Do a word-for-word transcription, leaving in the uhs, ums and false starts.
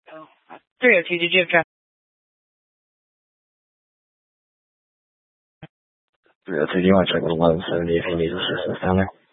Oh, three oh two, did you have traffic? three oh two, do you want to check with eleven seventy if he needs assistance down there?